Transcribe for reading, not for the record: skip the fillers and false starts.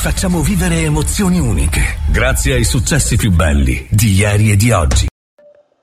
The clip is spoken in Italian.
facciamo vivere emozioni uniche, grazie ai successi più belli di ieri e di oggi.